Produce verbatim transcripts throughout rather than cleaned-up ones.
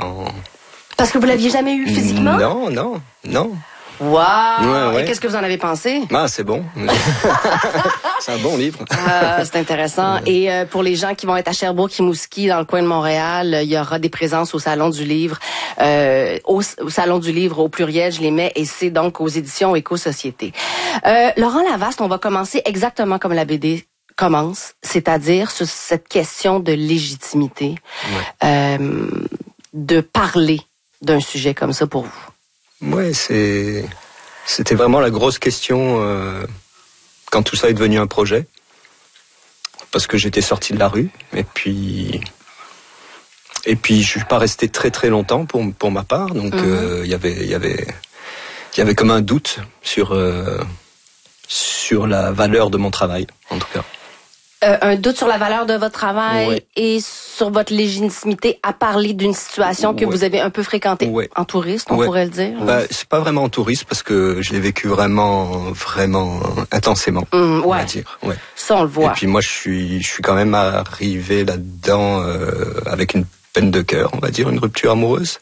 en... Parce que vous l'aviez jamais eu physiquement? Non, non, non. Wow! Ouais, ouais. Et qu'est-ce que vous en avez pensé? Ah, c'est bon. C'est un bon livre. Ah, c'est intéressant. Ouais. Et euh, pour les gens qui vont être à Sherbrooke-Rimouski, dans le coin de Montréal, il y aura des présences au Salon du Livre, euh, au, au Salon du Livre au pluriel, je les mets, et c'est donc aux éditions Éco-Société. Euh, Laurent Lavaste, on va commencer exactement comme la B D commence, c'est-à-dire sur cette question de légitimité, ouais. euh, de parler d'un sujet comme ça pour vous. Ouais, c'est, c'était vraiment la grosse question euh, quand tout ça est devenu un projet, parce que j'étais sorti de la rue et puis et puis je suis pas resté très très longtemps pour pour ma part, donc il mm-hmm. euh, y avait il y avait il y avait comme un doute sur euh, sur la valeur de mon travail, en tout cas. Euh, un doute sur la valeur de votre travail ouais. et sur votre légitimité à parler d'une situation que ouais. vous avez un peu fréquentée ouais. en touriste, on ouais. pourrait le dire. Bah, c'est pas vraiment en touriste parce que je l'ai vécu vraiment, vraiment intensément, mmh, ouais. on va dire. Ouais. Ça, on le voit. Et puis moi, je suis, je suis quand même arrivé là-dedans euh, avec une peine de cœur, on va dire, une rupture amoureuse.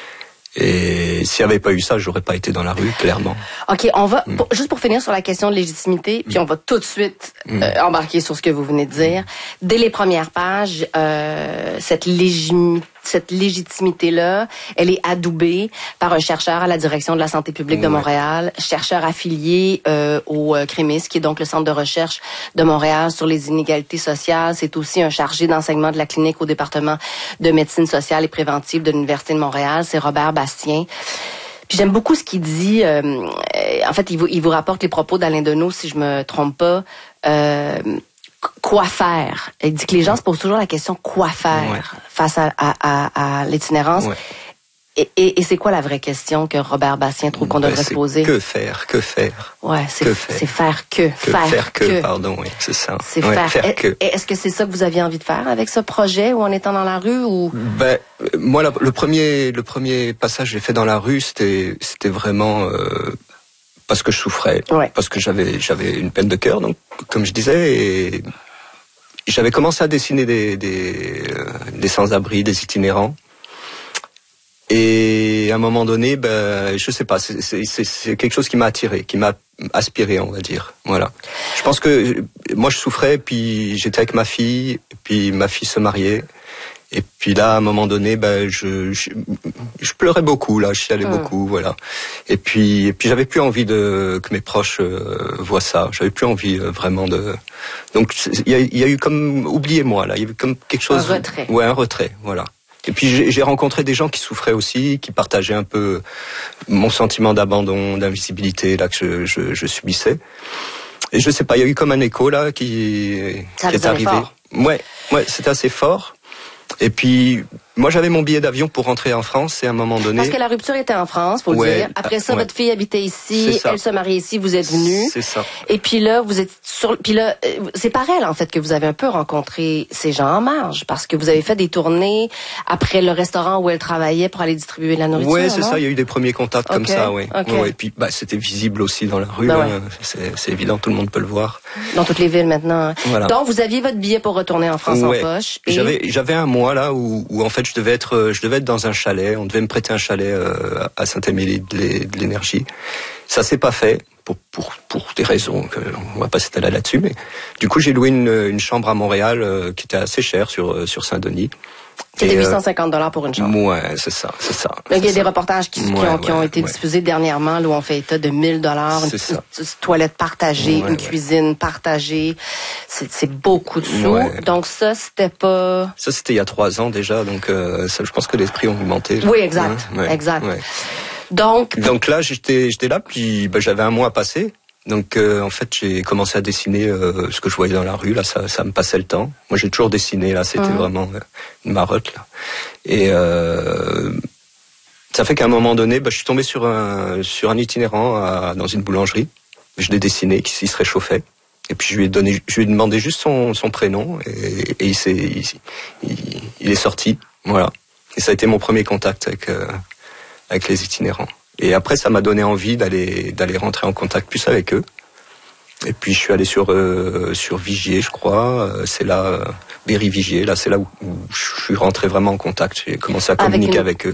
Et s'il n'y avait pas eu ça, j'aurais pas été dans la rue, clairement. OK, on va, mm. pour, juste pour finir sur la question de légitimité, puis on va tout de suite mm. euh, embarquer sur ce que vous venez de dire. Dès les premières pages, euh, cette, légimi, cette légitimité-là, elle est adoubée par un chercheur à la direction de la santé publique de Montréal, ouais. chercheur affilié euh, au euh, CREMIS, qui est donc le centre de recherche de Montréal sur les inégalités sociales. C'est aussi un chargé d'enseignement de la clinique au département de médecine sociale et préventive de l'Université de Montréal. C'est Robert Bastien. Puis j'aime beaucoup ce qu'il dit. Euh, en fait, il vous, il vous rapporte les propos d'Alain Deneau, si je me trompe pas. Euh, quoi faire? Il dit que les gens se posent toujours la question quoi faire ouais. face à, à, à, à l'itinérance. Ouais. Et, et, et c'est quoi la vraie question que Robert Bastien trouve qu'on ben, devrait se poser? Que faire? Que faire? Ouais, c'est, que faire? c'est faire que. que faire, faire que, que. pardon, oui, c'est ça. C'est ouais, faire, faire est, que. Est-ce que c'est ça que vous aviez envie de faire avec ce projet ou en étant dans la rue ou? Ben, moi, la, le premier, le premier passage que j'ai fait dans la rue, c'était, c'était vraiment, euh, parce que je souffrais, ouais. parce que j'avais, j'avais une peine de cœur, donc, comme je disais, et j'avais commencé à dessiner des, des, euh, des sans-abri, des itinérants. Et à un moment donné, ben, je sais pas, c'est, c'est, c'est quelque chose qui m'a attiré, qui m'a aspiré, on va dire. Voilà. Je pense que moi, je souffrais, puis j'étais avec ma fille, puis ma fille se mariait. Et puis là, à un moment donné, ben, je, je, je pleurais beaucoup, là, je chialais mmh. beaucoup, voilà. Et puis, et puis, j'avais plus envie de que mes proches euh, voient ça. J'avais plus envie euh, vraiment de. Donc, il y a, il y a eu comme oubliez-moi là, il y avait comme quelque chose. Un retrait. Ouais, un retrait, voilà. Et puis j'ai, j'ai rencontré des gens qui souffraient aussi, qui partageaient un peu mon sentiment d'abandon, d'invisibilité là que je, je, je subissais. Et je sais pas, il y a eu comme un écho là qui, ça qui est arrivé. Fort. Ouais, ouais, c'était assez fort. Et puis, moi, j'avais mon billet d'avion pour rentrer en France et à un moment donné... Parce que la rupture était en France, faut ouais, le dire. Après ça, ouais. votre fille habitait ici, elle se mariait ici, vous êtes venus. C'est ça. Et puis là, vous êtes sur... Puis là, c'est par elle, en fait, que vous avez un peu rencontré ces gens en marge, parce que vous avez fait des tournées après le restaurant où elle travaillait pour aller distribuer de la nourriture, ouais, c'est non? ça, il y a eu des premiers contacts okay. comme ça, oui. Okay. Ouais, et puis, bah, c'était visible aussi dans la rue, ben ouais. hein. c'est, c'est évident, tout le monde peut le voir. Dans toutes les villes, maintenant. Voilà. Donc, vous aviez votre billet pour retourner en France ouais. en poche. Et... J'avais, j'avais un mois, là, où, où en fait, je devais être, je devais être dans un chalet. On devait me prêter un chalet euh, à Saint-Émilie de l'Énergie. Ça s'est pas fait pour pour pour des raisons que on va pas s'étaler là-dessus. Mais du coup, j'ai loué une, une chambre à Montréal euh, qui était assez chère sur sur Saint-Denis. C'était huit cent cinquante dollars pour une chambre. Ouais, c'est ça, c'est ça. Là, il y a ça. des reportages qui, qui, ouais, ont, qui ont ouais, été ouais. diffusés dernièrement, là, où on fait état de mille dollars, une, une, une toilette partagée, ouais, une ouais. cuisine partagée. C'est, c'est beaucoup de sous. Ouais. Donc ça, c'était pas... Ça, c'était il y a trois ans déjà, donc euh, ça, je pense que les prix ont augmenté. Oui, exact, ouais, exact. Ouais. Donc... Donc là, j'étais, j'étais là, puis bah, j'avais un mois à passer. Donc euh, en fait, j'ai commencé à dessiner euh, ce que je voyais dans la rue. Là, ça, ça me passait le temps. Moi, j'ai toujours dessiné. Là, c'était mmh. vraiment euh, une marotte. Là. Et euh, ça fait qu'à un moment donné, bah, je suis tombé sur un sur un itinérant à, dans une boulangerie. Je l'ai dessiné, qui se réchauffait. Et puis je lui ai donné, je lui ai demandé juste son, son prénom et, et il s'est, il, il, il est sorti. Voilà. Et ça a été mon premier contact avec euh, avec les itinérants. Et après, ça m'a donné envie d'aller d'aller rentrer en contact plus avec eux. Et puis je suis allé sur euh, sur Vigier, je crois. C'est là, euh, Berry-Vigier. Là, c'est là où, où je suis rentré vraiment en contact. J'ai commencé à communiquer avec, une... avec eux.